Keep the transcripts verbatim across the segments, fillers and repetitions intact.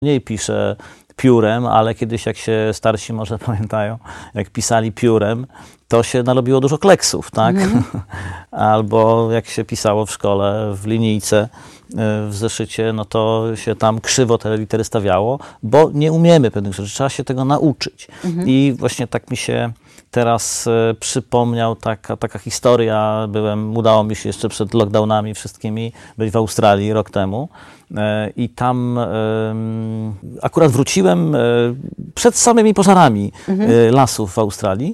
Mniej piszę piórem, ale kiedyś, jak się starsi może pamiętają, jak pisali piórem, to się narobiło dużo kleksów, tak? Mm. Albo jak się pisało w szkole, w linijce, w zeszycie, no to się tam krzywo te litery stawiało, bo nie umiemy pewnych rzeczy, trzeba się tego nauczyć. Mm-hmm. I właśnie tak mi się teraz e, przypomniał taka, taka historia, byłem, udało mi się jeszcze przed lockdownami wszystkimi być w Australii rok temu e, i tam e, akurat wróciłem e, przed samymi pożarami mm-hmm. e, lasów w Australii.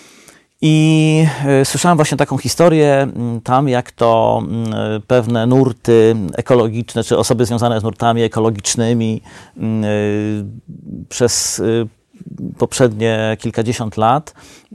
I y, słyszałem właśnie taką historię y, tam, jak to y, pewne nurty ekologiczne, czy osoby związane z nurtami ekologicznymi y, przez y, poprzednie kilkadziesiąt lat y,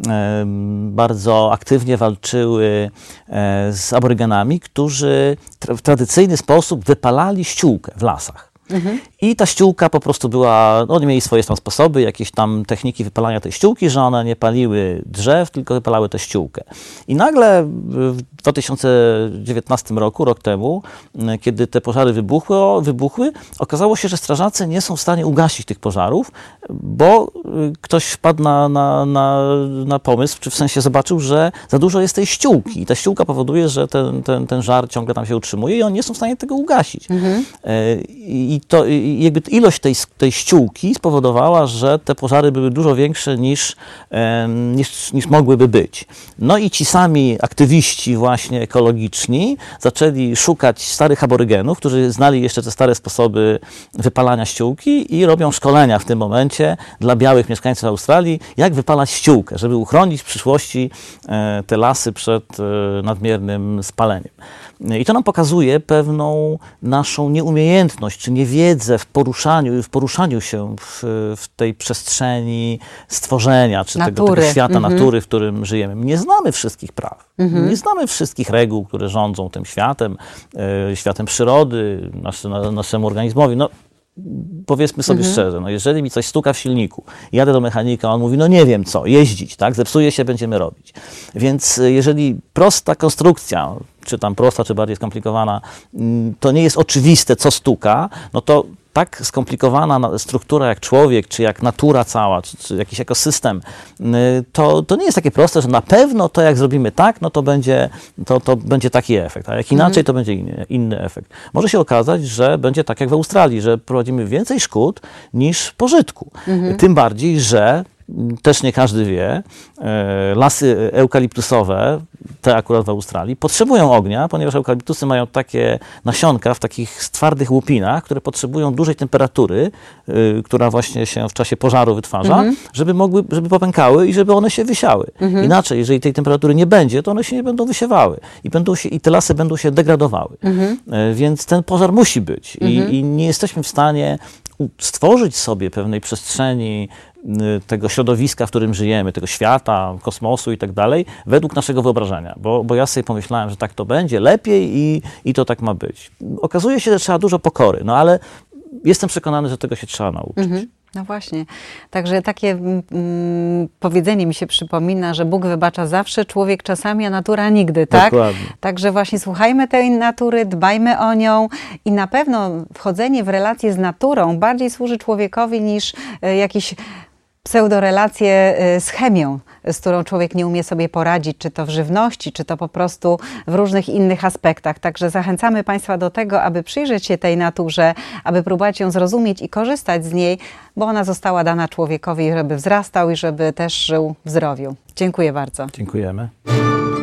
bardzo aktywnie walczyły y, z aborygenami, którzy tra- w tradycyjny sposób wypalali ściółkę w lasach. Mhm. I ta ściółka po prostu była, no, oni mieli swoje tam sposoby, jakieś tam techniki wypalania tej ściółki, że one nie paliły drzew, tylko wypalały tę ściółkę. I nagle w dwa tysiące dziewiętnastym roku, rok temu, kiedy te pożary wybuchły, wybuchły, okazało się, że strażacy nie są w stanie ugasić tych pożarów, bo ktoś wpadł na, na, na, na pomysł, czy w sensie zobaczył, że za dużo jest tej ściółki. I ta ściółka powoduje, że ten, ten, ten żar ciągle tam się utrzymuje i oni nie są w stanie tego ugasić. Mhm. I to i jakby ilość tej, tej ściółki spowodowała, że te pożary były dużo większe niż, niż, niż mogłyby być. No i ci sami aktywiści właśnie ekologiczni zaczęli szukać starych aborygenów, którzy znali jeszcze te stare sposoby wypalania ściółki i robią szkolenia w tym momencie dla białych mieszkańców Australii, jak wypalać ściółkę, żeby uchronić w przyszłości te lasy przed nadmiernym spaleniem. I to nam pokazuje pewną naszą nieumiejętność, czy niewiedzę w poruszaniu, w poruszaniu się w, w tej przestrzeni stworzenia, czy tego, tego świata mm-hmm. natury, w którym żyjemy. My nie znamy wszystkich praw, mm-hmm. nie znamy wszystkich reguł, które rządzą tym światem, e, światem przyrody, nasz, na, naszemu organizmowi. No, powiedzmy sobie mhm. szczerze, no jeżeli mi coś stuka w silniku, jadę do mechanika, on mówi, no nie wiem co, jeździć, tak, zepsuje się, będziemy robić. Więc jeżeli prosta konstrukcja, czy tam prosta, czy bardziej skomplikowana, to nie jest oczywiste, co stuka, no to tak skomplikowana struktura jak człowiek, czy jak natura cała, czy, czy jakiś ekosystem, to, to nie jest takie proste, że na pewno to jak zrobimy tak, no to będzie, to, to będzie taki efekt, a jak inaczej, to będzie inny, inny efekt. Może się okazać, że będzie tak jak w Australii, że prowadzimy więcej szkód niż pożytku. Mhm. Tym bardziej, że też nie każdy wie, lasy eukaliptusowe, te akurat w Australii, potrzebują ognia, ponieważ eukaliptusy mają takie nasionka w takich twardych łupinach, które potrzebują dużej temperatury, która właśnie się w czasie pożaru wytwarza, mhm. żeby mogły, żeby popękały i żeby one się wysiały. Mhm. Inaczej, jeżeli tej temperatury nie będzie, to one się nie będą wysiewały i, będą się, i te lasy będą się degradowały. Mhm. Więc ten pożar musi być mhm. I, i nie jesteśmy w stanie stworzyć sobie pewnej przestrzeni tego środowiska, w którym żyjemy, tego świata, kosmosu i tak dalej, według naszego wyobrażenia. Bo, bo ja sobie pomyślałem, że tak to będzie, lepiej i, i to tak ma być. Okazuje się, że trzeba dużo pokory, no ale jestem przekonany, że tego się trzeba nauczyć. Mhm. No właśnie. Także takie mm, powiedzenie mi się przypomina, że Bóg wybacza zawsze, człowiek czasami, a natura nigdy, tak? Dokładnie. Także właśnie słuchajmy tej natury, dbajmy o nią i na pewno wchodzenie w relacje z naturą bardziej służy człowiekowi niż y, jakieś pseudorelacje z chemią, z którą człowiek nie umie sobie poradzić, czy to w żywności, czy to po prostu w różnych innych aspektach. Także zachęcamy Państwa do tego, aby przyjrzeć się tej naturze, aby próbować ją zrozumieć i korzystać z niej, bo ona została dana człowiekowi, żeby wzrastał i żeby też żył w zdrowiu. Dziękuję bardzo. Dziękujemy.